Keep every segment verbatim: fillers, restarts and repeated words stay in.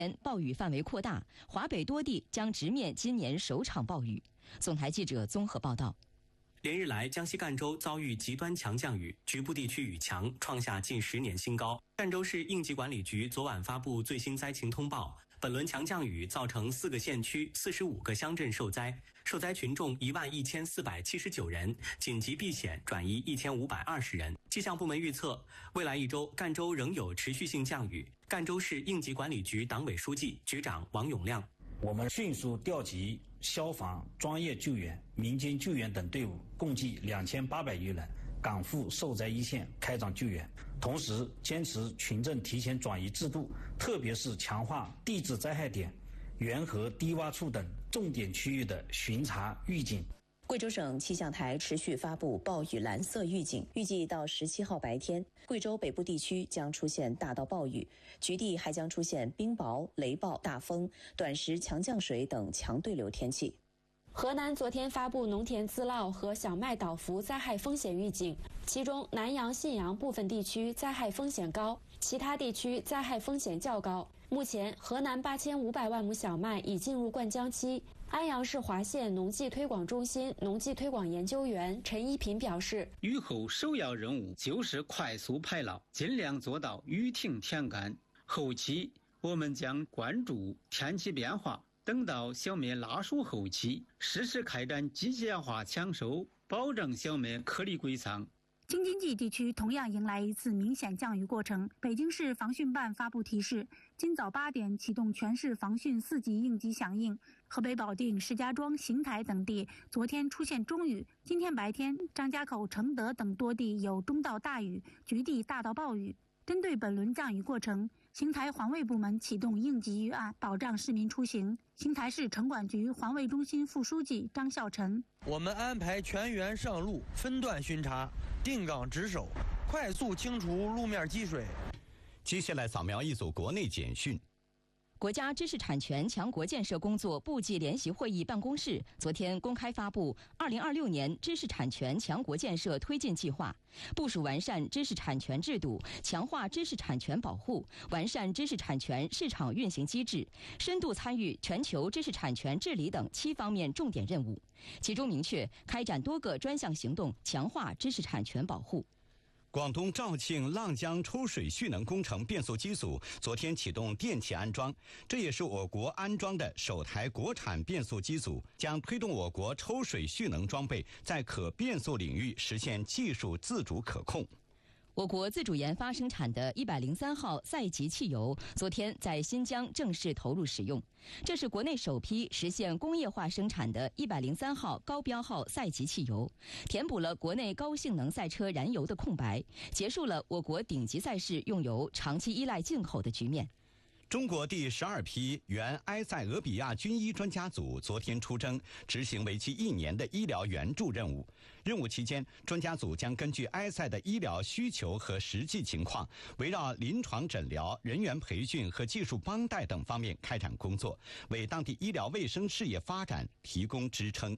暴雨范围扩大，华北多地将直面今年首场暴雨。总台记者综合报道。 连日来，江西赣州遭遇极端强降雨，局部地区雨强，创下近十年新高。赣州市应急管理局昨晚发布最新灾情通报，本轮强降雨造成四个县区、四十五个乡镇受灾，受灾群众一万一千四百七十九人，紧急避险转移一千五百二十人。气象部门预测，未来一周赣州仍有持续性降雨。赣州市应急管理局党委书记、局长王永亮。 我们迅速调集消防、专业救援、民间救援等队伍，共计两千八百余人，赶赴受灾一线开展救援。同时，坚持群众提前转移制度，特别是强化地质灾害点、源河低洼处等重点区域的巡查预警。 贵州省气象台持续发布暴雨蓝色预警，预计到十七号白天，贵州北部地区将出现大到暴雨，局地还将出现冰雹、雷暴、大风、短时强降水等强对流天气。 河南昨天发布农田自涝和小麦倒伏灾害风险预警，其中南阳、信阳部分地区灾害风险高，其他地区灾害风险较高。目前，河南八千五百万亩小麦已进入灌浆期。安阳市华县农技推广中心农技推广研究员陈一平表示， 雨后首要任务就是快速排涝，尽量做到雨停天干。后期我们将关注天气变化，等到小麦拉熟后期，适时开展机械化抢收，保证小麦颗粒归仓。 京津冀地区同样迎来一次明显降雨过程。北京市防汛办发布提示，今早八点启动全市防汛四级应急响应。河北保定、石家庄、邢台等地昨天出现中雨，今天白天张家口、承德等多地有中到大雨，局地大到暴雨。针对本轮降雨过程，邢台环卫部门启动应急预案，保障市民出行。邢台市城管局环卫中心副书记张孝臣： 我们安排全员上路，分段巡查，定岗值守，快速清除路面积水。 接下来扫描一组国内简讯。 国家知识产权强国建设工作部际联席会议办公室昨天公开发布二零二六年知识产权强国建设推进计划，部署完善知识产权制度，强化知识产权保护，完善知识产权市场运行机制，深度参与全球知识产权治理等七方面重点任务。其中明确开展多个专项行动，强化知识产权保护。 广东肇庆浪江抽水蓄能工程变速机组昨天启动电气安装，这也是我国安装的首台国产变速机组，将推动我国抽水蓄能装备在可变速领域实现技术自主可控。 我国自主研发生产的一百零三号赛级汽油昨天在新疆正式投入使用，这是国内首批实现工业化生产的一百零三号高标号赛级汽油，填补了国内高性能赛车燃油的空白，结束了我国顶级赛事用油长期依赖进口的局面。 中国第十二批原埃塞俄比亚军医专家组昨天出征，执行为期一年的医疗援助任务。任务期间，专家组将根据埃塞的医疗需求和实际情况，围绕临床诊疗、人员培训和技术帮带等方面开展工作，为当地医疗卫生事业发展提供支撑。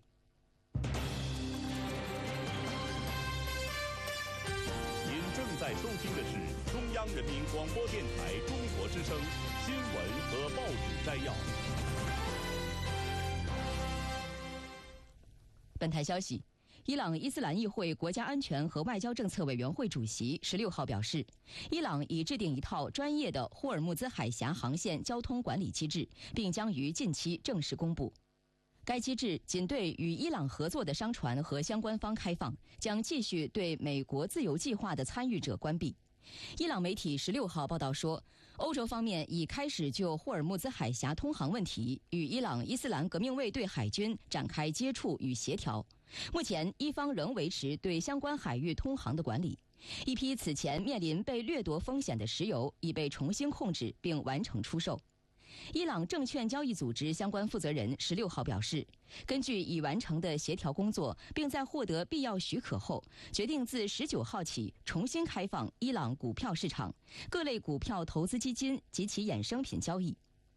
您正在收听的是中央人民广播电台中国之声新闻和报纸摘要。 本台消息，伊朗伊斯兰议会国家安全和外交政策委员会主席十六号表示，伊朗已制定一套专业的霍尔木兹海峡航线交通管理机制，并将于近期正式公布。该机制仅对与伊朗合作的商船和相关方开放，将继续对美国自由计划的参与者关闭。伊朗媒体十六号报道说，欧洲方面已开始就霍尔木兹海峡通航问题与伊朗伊斯兰革命卫队海军展开接触与协调。目前，伊方仍维持对相关海域通航的管理。一批此前面临被掠夺风险的石油已被重新控制并完成出售。伊朗证券交易组织相关负责人十六号表示，根据已完成的协调工作，并在获得必要许可后，决定自十九号起重新开放伊朗股票市场、各类股票投资基金及其衍生品交易。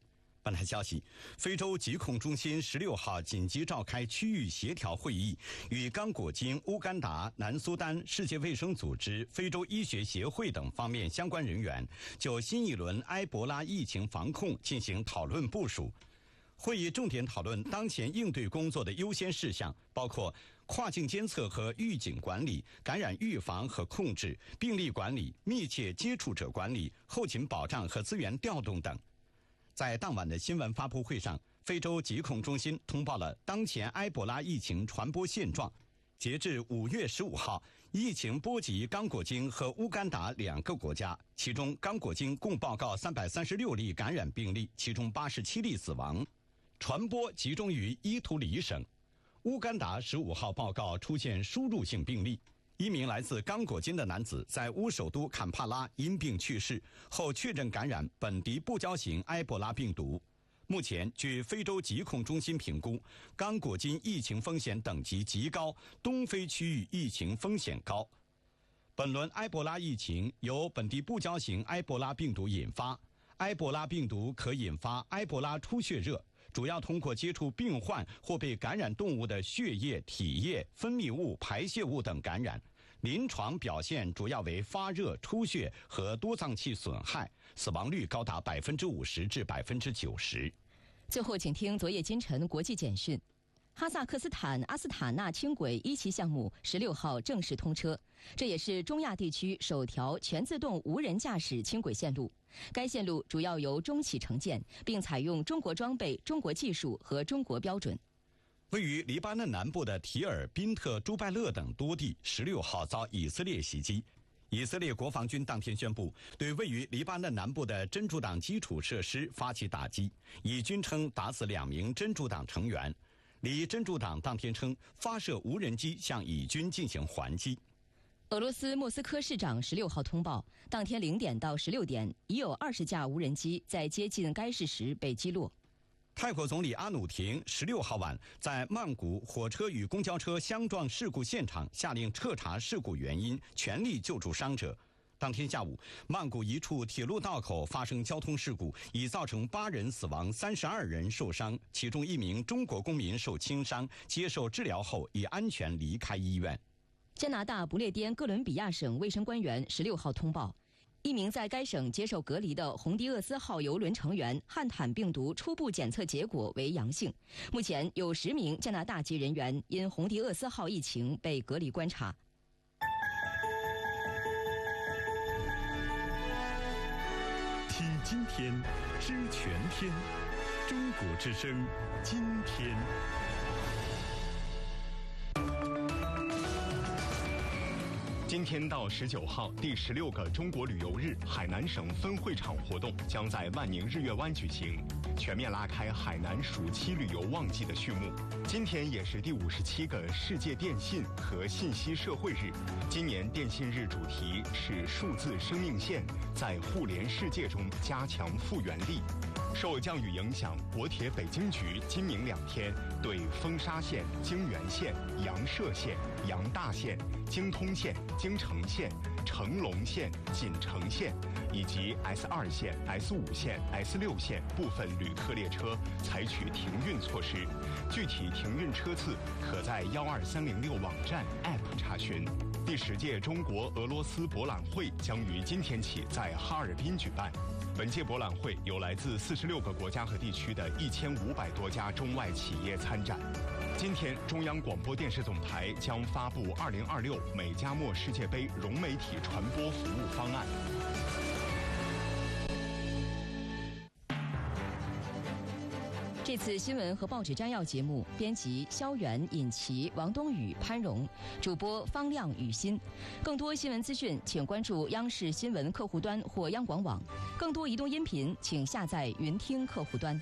本台消息，非洲疾控中心十六号紧急召开区域协调会议，与刚果金、乌干达、南苏丹、世界卫生组织、非洲医学协会等方面相关人员就新一轮埃博拉疫情防控进行讨论部署。会议重点讨论当前应对工作的优先事项，包括跨境监测和预警管理、感染预防和控制、病例管理、密切接触者管理、后勤保障和资源调动等。在当晚的新闻发布会上，非洲疾控中心通报了当前埃博拉疫情传播现状。截至五月十五号，疫情波及刚果金和乌干达两个国家，其中刚果金共报告三百三十六例感染病例，其中八十七例死亡。传播集中于伊图里省。乌干达十五号报告出现输入性病例。一名来自刚果金的男子在乌首都坎帕拉因病去世后，确诊感染本地布胶型埃博拉病毒。目前，据非洲疾控中心评估，刚果金疫情风险等级极高，东非区域疫情风险高。本轮埃博拉疫情由本地布胶型埃博拉病毒引发，埃博拉病毒可引发埃博拉出血热，主要通过接触病患或被感染动物的血液、体液、分泌物、排泄物等感染。临床表现主要为发热、出血和多脏器损害，死亡率高达百分之五十至百分之九十。 最后，请听昨夜今晨国际简讯。哈萨克斯坦阿斯塔纳轻轨一期项目十六号正式通车，这也是中亚地区首条全自动无人驾驶轻轨线路。该线路主要由中企承建，并采用中国装备、中国技术和中国标准。 位于黎巴嫩南部的提尔、宾特、朱拜勒等多地十六号遭以色列袭击。以色列国防军当天宣布，对位于黎巴嫩南部的真主党基础设施发起打击，以军称打死两名真主党成员。黎真主党当天称，发射无人机向以军进行还击。 俄罗斯莫斯科市长十六号通报，当天零点到十六点，已有二十架无人机在接近该市时被击落。 泰国总理阿努廷十六号晚在曼谷火车与公交车相撞事故现场下令彻查事故原因，全力救助伤者。当天下午，曼谷一处铁路道口发生交通事故，已造成八人死亡、三十二人受伤，其中一名中国公民受轻伤，接受治疗后已安全离开医院。 加拿大不列颠哥伦比亚省卫生官员十六号通报，一名在该省接受隔离的红迪厄斯号邮轮成员汉坦病毒初步检测结果为阳性。目前有十名加拿大籍人员因红迪厄斯号疫情被隔离观察。 听今天，知全天，中国之声，今天。今天到十九号，第十六个中国旅游日海南省分会场活动将在万宁日月湾举行，全面拉开海南暑期旅游旺季的序幕。今天也是第五十七个世界电信和信息社会日，今年电信日主题是数字生命线，在互联世界中加强复原力。受降雨影响，国铁北京局今明两天对丰沙线、京原线、阳涉线、阳大线、京通线、京城线、成龙线、锦城线以及 S 二线、S 五线、S 六线部分旅客列车采取停运措施，具体停运车次可在幺二三零六网站 App 查询。第十届中国俄罗斯博览会将于今天起在哈尔滨举办。本届博览会有来自四十六个国家和地区的一千五百多家中外企业参展。今天，中央广播电视总台将发布二零二六美加墨世界杯融媒体传播服务方案。 这次新闻和报纸摘要节目，编辑肖元、尹奇、王东宇、潘荣，主播方亮、雨欣。更多新闻资讯，请关注央视新闻客户端或央广网。更多移动音频，请下载云听客户端。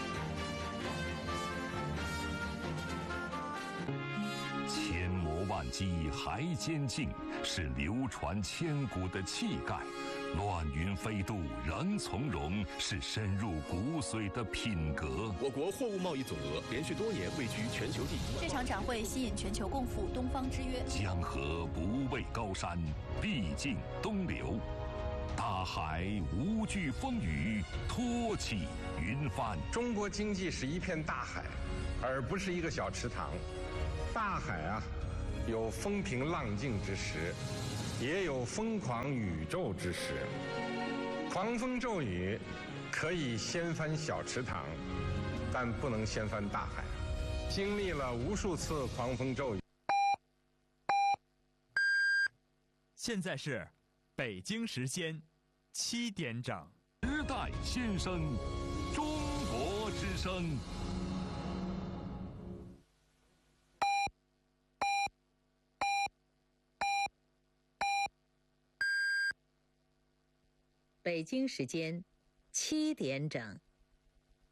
千磨万激还坚劲，是流传千古的气概；乱云飞渡仍从容，是深入骨髓的品格。 我国货物贸易总额连续多年位居全球第一。 这场展会吸引全球共赴东方之约。 江河不畏高山，必尽东流。大海无惧风雨，托起云帆。 中国经济是一片大海，而不是一个小池塘。大海啊，有风平浪静之时，也有疯狂宇宙之时。狂风骤雨可以掀翻小池塘，但不能掀翻大海。经历了无数次狂风骤雨。 现在是北京时间七点整。 时代先声，中国之声。 北京时间七点整。